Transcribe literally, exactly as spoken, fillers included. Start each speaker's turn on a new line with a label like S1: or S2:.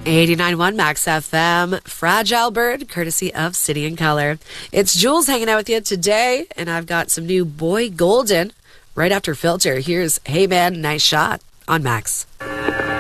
S1: eighty-nine point one Max F M, Fragile Bird, courtesy of City and Color. It's Jules hanging out with you today, and I've got some new Boy Golden right after Filter. Here's Hey Man, Nice Shot on Max.